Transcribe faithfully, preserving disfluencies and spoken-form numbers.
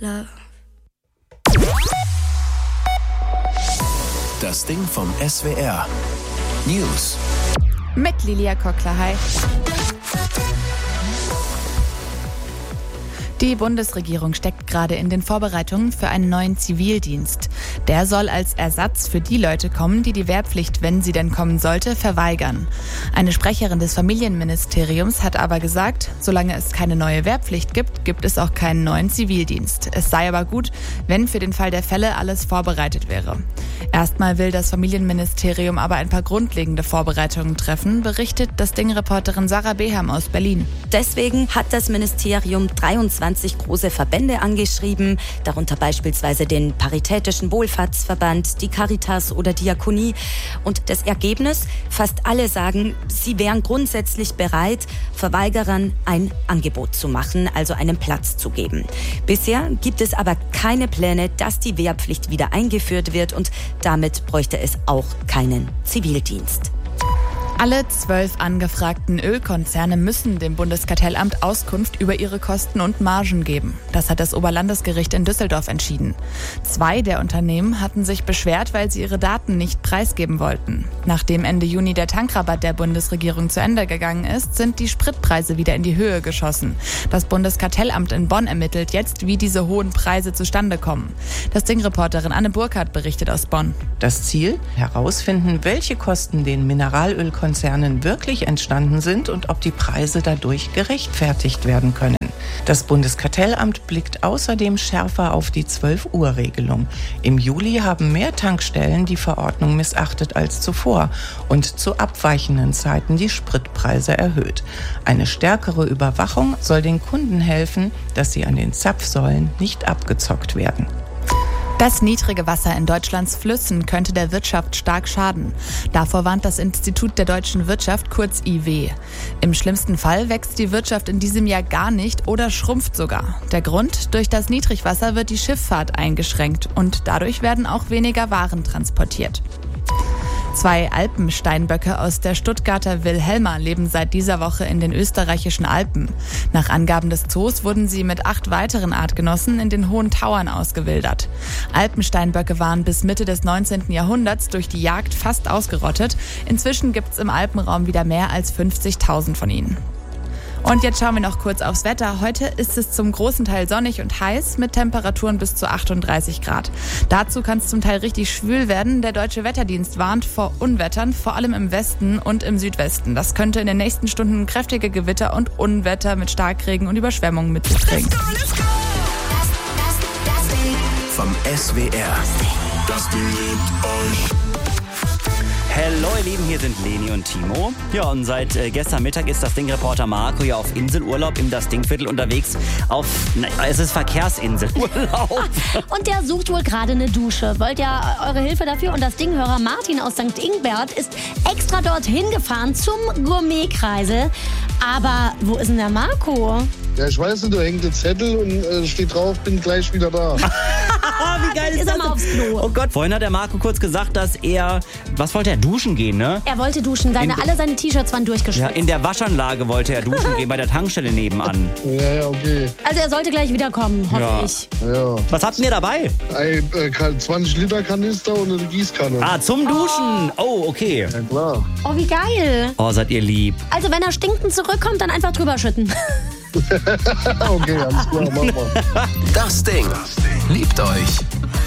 love. Das Ding vom S W R. News. Mit Lilia Kockler, hi. Die Bundesregierung steckt gerade in den Vorbereitungen für einen neuen Zivildienst. Der soll als Ersatz für die Leute kommen, die die Wehrpflicht, wenn sie denn kommen sollte, verweigern. Eine Sprecherin des Familienministeriums hat aber gesagt, solange es keine neue Wehrpflicht gibt, gibt es auch keinen neuen Zivildienst. Es sei aber gut, wenn für den Fall der Fälle alles vorbereitet wäre. Erstmal will das Familienministerium aber ein paar grundlegende Vorbereitungen treffen, berichtet das Ding-Reporterin Sarah Beham aus Berlin. Deswegen hat das Ministerium dreiundzwanzig große Verbände angeschrieben, darunter beispielsweise den Paritätischen Wohlfahrtsverband, die Caritas oder Diakonie. Und das Ergebnis? Fast alle sagen, sie wären grundsätzlich bereit, Verweigerern ein Angebot zu machen, also einen Platz zu geben. Bisher gibt es aber keine Pläne, dass die Wehrpflicht wieder eingeführt wird, und damit bräuchte es auch keinen Zivildienst. Alle zwölf angefragten Ölkonzerne müssen dem Bundeskartellamt Auskunft über ihre Kosten und Margen geben. Das hat das Oberlandesgericht in Düsseldorf entschieden. Zwei der Unternehmen hatten sich beschwert, weil sie ihre Daten nicht preisgeben wollten. Nachdem Ende Juni der Tankrabatt der Bundesregierung zu Ende gegangen ist, sind die Spritpreise wieder in die Höhe geschossen. Das Bundeskartellamt in Bonn ermittelt jetzt, wie diese hohen Preise zustande kommen. Das Ding-Reporterin Anne Burkhardt berichtet aus Bonn. Das Ziel? Herausfinden, welche Kosten den Mineralölkonzernen wirklich entstanden sind und ob die Preise dadurch gerechtfertigt werden können. Das Bundeskartellamt blickt außerdem schärfer auf die zwölf-Uhr-Regelung. Im Juli haben mehr Tankstellen die Verordnung missachtet als zuvor und zu abweichenden Zeiten die Spritpreise erhöht. Eine stärkere Überwachung soll den Kunden helfen, dass sie an den Zapfsäulen nicht abgezockt werden. Das niedrige Wasser in Deutschlands Flüssen könnte der Wirtschaft stark schaden. Davor warnt das Institut der deutschen Wirtschaft, kurz I W. Im schlimmsten Fall wächst die Wirtschaft in diesem Jahr gar nicht oder schrumpft sogar. Der Grund? Durch das Niedrigwasser wird die Schifffahrt eingeschränkt und dadurch werden auch weniger Waren transportiert. Zwei Alpensteinböcke aus der Stuttgarter Wilhelma leben seit dieser Woche in den österreichischen Alpen. Nach Angaben des Zoos wurden sie mit acht weiteren Artgenossen in den Hohen Tauern ausgewildert. Alpensteinböcke waren bis Mitte des neunzehnten Jahrhunderts durch die Jagd fast ausgerottet. Inzwischen gibt's im Alpenraum wieder mehr als fünfzigtausend von ihnen. Und jetzt schauen wir noch kurz aufs Wetter. Heute ist es zum großen Teil sonnig und heiß mit Temperaturen bis zu achtunddreißig Grad. Dazu kann es zum Teil richtig schwül werden. Der Deutsche Wetterdienst warnt vor Unwettern, vor allem im Westen und im Südwesten. Das könnte in den nächsten Stunden kräftige Gewitter und Unwetter mit Starkregen und Überschwemmungen mit sich bringen. Vom S W R. Das Ding liebt euch. Hallo ihr Lieben, hier sind Leni und Timo. Ja, und seit äh, gestern Mittag ist das Ding-Reporter Marco ja auf Inselurlaub im Das Ding-Viertel unterwegs. Auf, na, es ist Verkehrsinselurlaub. Und der sucht wohl gerade eine Dusche. Wollt ihr eure Hilfe dafür? Und das Dinghörer Martin aus Sankt Ingbert ist extra dorthin gefahren zum Gourmetkreisel. Aber wo ist denn der Marco? Ja, ich weiß nicht, da hängt ein Zettel und äh, steht drauf, bin gleich wieder da. Wie geil ist, ist das? Er mal aufs Klo. Oh Gott, vorhin hat der Marco kurz gesagt, dass er, was wollte er, duschen gehen, ne? Er wollte duschen, seine, In- alle seine T-Shirts waren durchgeschwitzt. Ja, in der Waschanlage wollte er duschen gehen, bei der Tankstelle nebenan. Ja, ja, okay. Also er sollte gleich wiederkommen, hoffe Ja. ich. Ja. Was habt ihr dabei? Ein äh, zwanzig Liter Kanister und eine Gießkanne. Ah, zum Duschen. Oh, okay. Ja, klar. Oh, wie geil. Oh, seid ihr lieb. Also wenn er stinkend zurückkommt, dann einfach drüber schütten. Okay, alles klar, machen wir. Das Ding liebt euch.